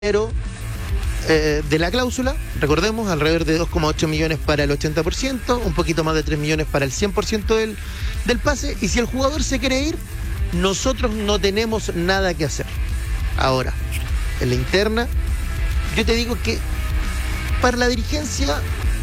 de la cláusula, recordemos, alrededor de 2,8 millones para el 80%, un poquito más de 3 millones para el 100% del pase, y si el jugador se quiere ir, nosotros no tenemos nada que hacer. Ahora, en la interna, yo te digo que para la dirigencia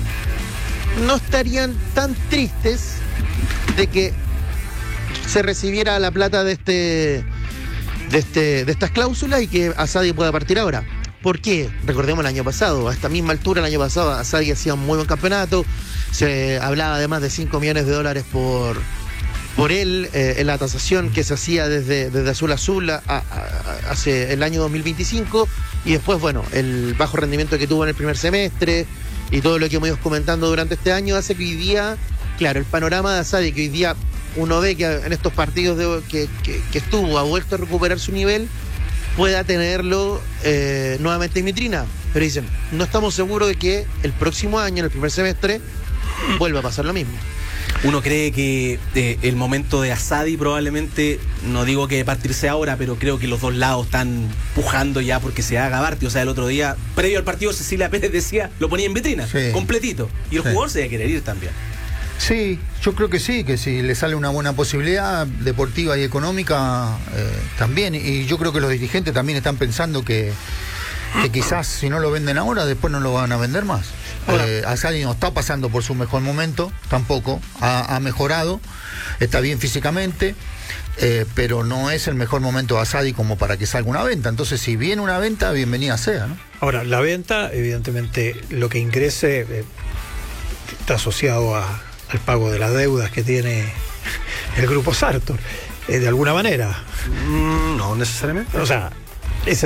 no estarían tan tristes de que se recibiera la plata de estas cláusulas y que Asadi pueda partir ahora. ¿Por qué? Recordemos el año pasado, a esta misma altura el año pasado Asadi hacía un muy buen campeonato, se hablaba de más de 5 millones de dólares por él, en la tasación que se hacía desde Azul a Azul hace el año 2025, y después, bueno, el bajo rendimiento que tuvo en el primer semestre y todo lo que hemos ido comentando durante este año hace que hoy día, claro, el panorama de Asadi, que hoy día uno ve que en estos partidos que estuvo, ha vuelto a recuperar su nivel, pueda tenerlo nuevamente en vitrina. Pero dicen, no estamos seguros de que el próximo año, en el primer semestre, vuelva a pasar lo mismo. Uno cree que el momento de Asadi probablemente, no digo que partirse ahora, pero creo que los dos lados están pujando ya porque se haga Barty. O sea, el otro día, previo al partido, Cecilia Pérez decía, lo ponía en vitrina, sí, completito. Y el jugador se debe querer ir también. Sí, yo creo que sí, que si le sale una buena posibilidad deportiva y económica, también. Y yo creo que los dirigentes también están pensando que quizás si no lo venden ahora, después no lo van a vender más. Asadi no está pasando por su mejor momento, tampoco. Ha mejorado, está bien físicamente, pero no es el mejor momento de Asadi como para que salga una venta. Entonces, si viene una venta, bienvenida sea, ¿no? Ahora, la venta, evidentemente, lo que ingrese está asociado al pago de las deudas que tiene el grupo Sartor, de alguna manera. No necesariamente. O sea, ese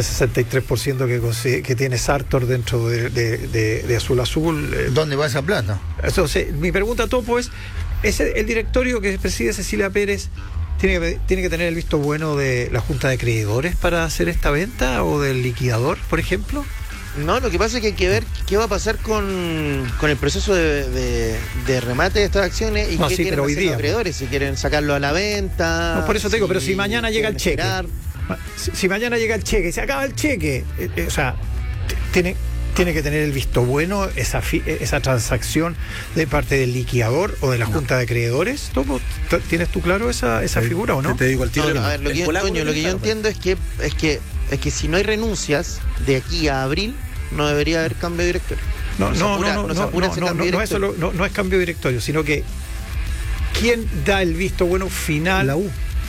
63% que tiene Sartor dentro de Azul Azul. ¿Dónde va esa plata? Entonces, mi pregunta, Topo, es el directorio que preside Cecilia Pérez tiene que tener el visto bueno de la Junta de Creadores para hacer esta venta, o del liquidador, por ejemplo. No, lo que pasa es que hay que ver qué va a pasar con el proceso de remate de estas acciones y qué quieren hacer los acreedores, si quieren sacarlo a la venta. No, por eso te digo, pero si mañana llega el cheque, si mañana llega el cheque y se acaba el cheque, o sea, tiene que tener el visto bueno esa transacción de parte del liquidador o de la Junta de Creadores. ¿Tienes tú claro esa figura o no? Te digo al tiro. A ver, lo que yo entiendo es que si no hay renuncias de aquí a abril, no debería haber cambio de directorio. No es cambio de directorio, sino que ¿quién da el visto bueno final? La U.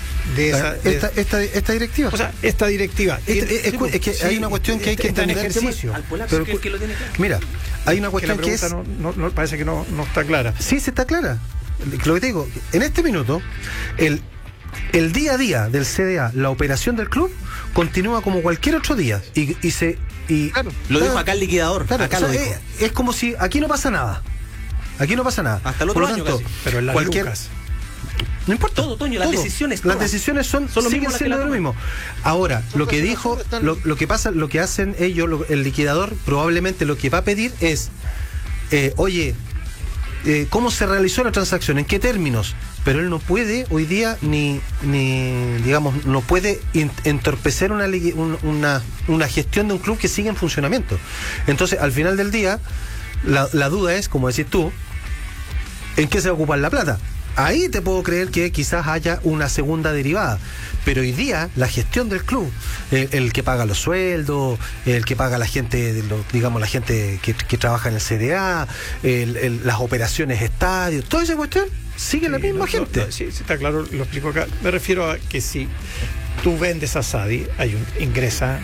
Esta directiva. O sea, esta directiva. Es que hay una cuestión que hay que entender. En ejercicio. Al polaco que lo tiene claro. Mira, hay una cuestión que es. No, parece que no está clara. Sí, se está clara. Lo que te digo, en este minuto, el día a día del CDA, la operación del club, continúa como cualquier otro día. Claro, lo dijo acá el liquidador. Claro, acá lo dijo. Es como si aquí no pasa nada. Aquí no pasa nada. Hasta el otro año casi. Pero en las lucas. No importa. Todo, Toño, las decisiones. Las decisiones siguen siendo lo mismo. Ahora, lo que dijo, lo que pasa, lo que hacen ellos, el liquidador, probablemente lo que va a pedir es, oye, ¿cómo se realizó la transacción? ¿En qué términos? Pero él no puede hoy día ni digamos, no puede entorpecer una gestión de un club que sigue en funcionamiento. Entonces, al final del día, la duda es, como decís tú, ¿en qué se va a ocupar la plata? Ahí te puedo creer que quizás haya una segunda derivada, pero hoy día la gestión del club, el que paga los sueldos, el que paga la gente, digamos la gente que trabaja en el CDA, las operaciones estadios, toda esa cuestión sigue la misma gente. Sí, está claro, lo explico acá. Me refiero a que si tú vendes a Asadi, ingresa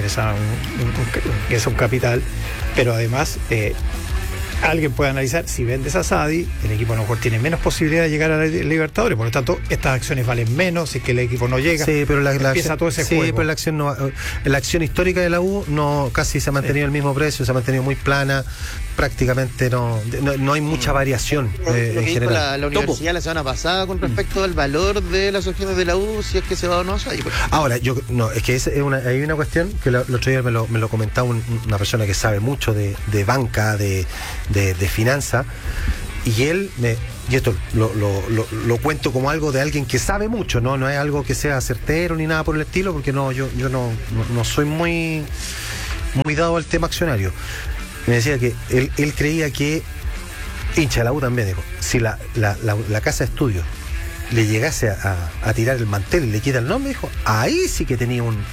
un capital, pero además alguien puede analizar, si vendes a Asadi, el equipo a lo mejor tiene menos posibilidad de llegar a la Libertadores, por lo tanto estas acciones valen menos si es que el equipo no llega. Sí, pero empieza todo ese juego. Pero la acción histórica de la U casi se ha mantenido el mismo precio, se ha mantenido muy plana, prácticamente no hay mucha variación en general. La universidad la semana pasada con respecto al valor de las acciones de la U, si es que se va o no a Asadi. Ahora, es que hay una cuestión que el otro día me lo comentaba una persona que sabe mucho de banca, de finanzas, y esto lo cuento como algo de alguien que sabe mucho, no es algo que sea certero ni nada por el estilo, porque yo no soy muy muy dado al tema accionario. Me decía que él creía que, hincha de la U también, dijo, si la casa de estudios le llegase a tirar el mantel y le quita el nombre, dijo, ahí sí que tenía un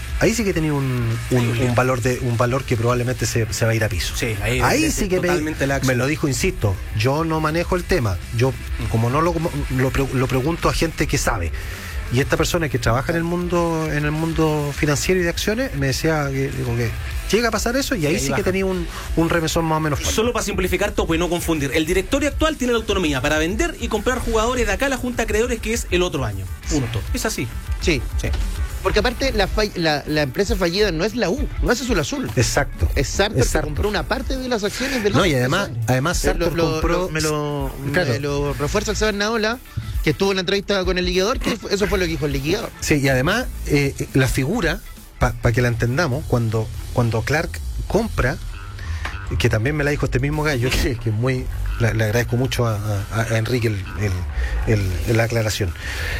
valor que probablemente se va a ir a piso. Sí, ahí sí que me lo dijo, insisto, yo no manejo el tema, yo como no lo pregunto a gente que sabe. Y esta persona que trabaja en el mundo financiero y de acciones me decía que llega a pasar eso, y ahí sí que tenía un remesón más o menos fuerte. Solo para simplificar todo y no confundir, el directorio actual tiene la autonomía para vender y comprar jugadores de acá a la junta de acreedores, que es el otro año. Punto. Es así. Sí. Porque aparte la empresa fallida no es la U, no es Azul Azul. Exacto. Es Sartor que compró una parte de las acciones del. No, y además Sartor compró. Me lo refuerza el Sebastián Naola, que estuvo en la entrevista con el liquidador, que eso fue lo que dijo el liquidador. Sí, y además la figura, para que la entendamos, cuando Clark compra, que también me la dijo este mismo gallo, que es muy, le agradezco mucho a Enrique la aclaración.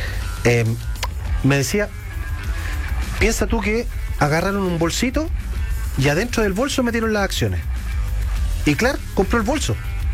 Me decía, piensa tú que agarraron un bolsito y adentro del bolso metieron las acciones. Y Clark compró el bolso.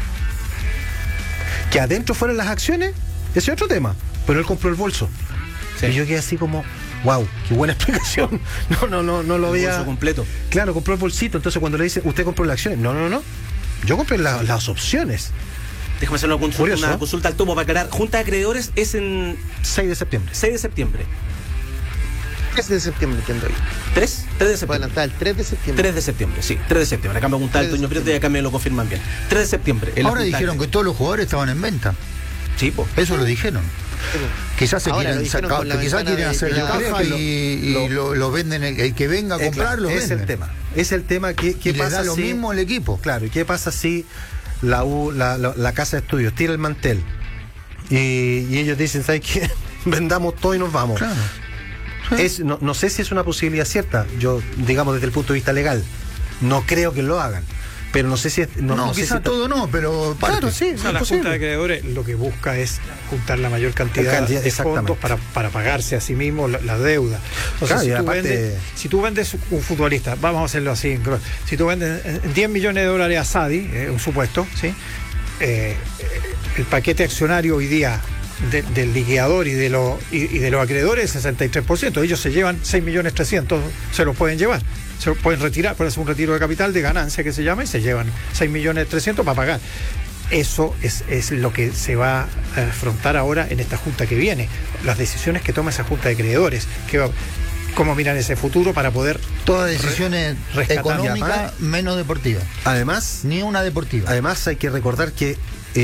Que adentro fueron las acciones, ese es otro tema, pero él compró el bolso. Sí. Y yo quedé así como, wow, qué buena explicación. No lo había. El bolso completo. Claro, compró el bolsito. Entonces cuando le dice, usted compró las acciones, no. Yo compré las opciones. Déjame hacer una consulta al tomo para aclarar. Junta de acreedores es en 6 de septiembre. 6 de septiembre. 3 de septiembre, entiendo yo. 3 de septiembre. Adelantar el 3 de septiembre. 3 de septiembre, sí, 3 de septiembre. Acá me preguntaba el Toño Prieto y acá me lo confirman bien. 3 de septiembre. Ahora dijeron que todos los jugadores estaban en venta. Sí, pues. Eso lo dijeron. Quizás se ahora quieren sacar, quizás quieren hacer el caja y lo venden, el que venga a comprar lo venden. Es el tema que pasa da lo si, mismo el equipo. Claro, ¿y qué pasa si la casa de estudios tira el mantel y ellos dicen, ¿sabes qué? Vendamos todo y nos vamos? Claro. No sé si es una posibilidad cierta, yo, digamos, desde el punto de vista legal, no creo que lo hagan. Pero no sé si es. No sé quizás si todo no, pero parte. Claro, sí. La Junta de Acreedores lo que busca es juntar la mayor cantidad de fondos para pagarse a sí mismo la deuda. Entonces, claro, si tú vendes un futbolista, vamos a hacerlo así, si tú vendes $10 millones a Sadi, un supuesto, ¿sí? El paquete accionario hoy día del liquidador y de los acreedores es 63%. Ellos se llevan 6.300.000, se los pueden llevar. Se pueden retirar, puede hacer un retiro de capital de ganancia que se llama, y se llevan 6.300.000 para pagar. Eso es lo que se va a afrontar ahora en esta junta que viene. Las decisiones que toma esa junta de acreedores, cómo miran ese futuro para poder todas decisiones económicas menos deportivas. Además, ni una deportiva. Además hay que recordar que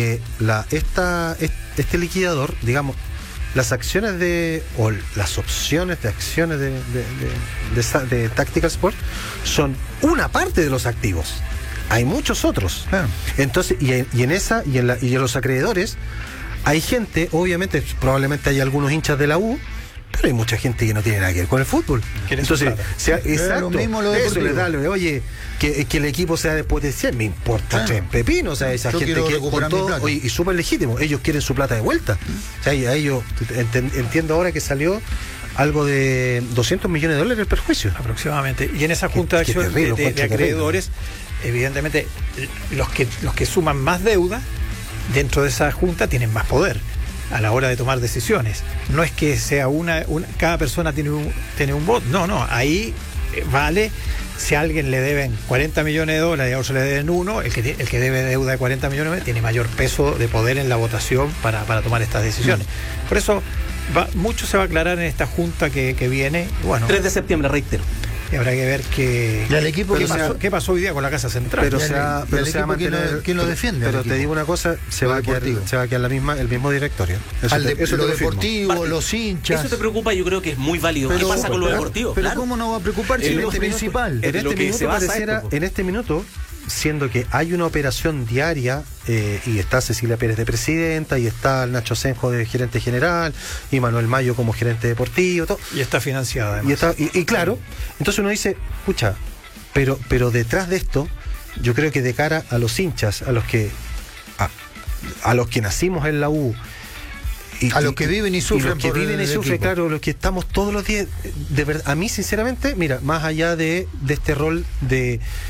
este liquidador, digamos, las acciones o las opciones de acciones de Tactical Sport son una parte de los activos. Hay muchos otros. Entonces, y en los acreedores hay gente, obviamente, probablemente hay algunos hinchas de la U, pero hay mucha gente que no tiene nada que ver con el fútbol. Entonces, exacto, lo mismo lo eso le da, oye, que el equipo sea después de 100, me importa tres pepinos, o sea, esa gente que con todo, y súper legítimo, ellos quieren su plata de vuelta. O sea, a ellos, entiendo ahora que salió algo de $200 millones el perjuicio. Aproximadamente. Y en esa junta de acciones de acreedores, evidentemente, los que suman más deuda dentro de esa junta tienen más poder a la hora de tomar decisiones. No es que sea cada persona tiene un voto. No, ahí vale. Si a alguien le deben $40 millones y a otro le deben uno, el que debe deuda de $40 millones tiene mayor peso de poder en la votación para tomar estas decisiones. Por eso mucho se va a aclarar en esta junta que viene. Bueno, 3 de septiembre, reitero. Y habrá que ver qué pasó hoy día con la Casa Central. Pero se va a mantener. ¿Quién lo defiende? Pero te digo una cosa, se va a quedar el mismo directorio. Eso lo deportivo, los hinchas. Eso te preocupa, yo creo que es muy válido. ¿Qué pasa con lo deportivo? Pero ¿cómo no va a preocupar si es lo principal? En este minuto, siendo que hay una operación diaria, y está Cecilia Pérez de presidenta, y está el Nacho Senjo de gerente general, y Manuel Mayo como gerente deportivo, todo. Y está financiada además. Y claro, entonces uno dice, pucha, pero detrás de esto, yo creo que de cara a los hinchas, a los que nacimos en la U, a los que viven y sufren. Los que viven y sufren, claro, los que estamos todos los días, de verdad, a mí sinceramente, mira, más allá de este rol de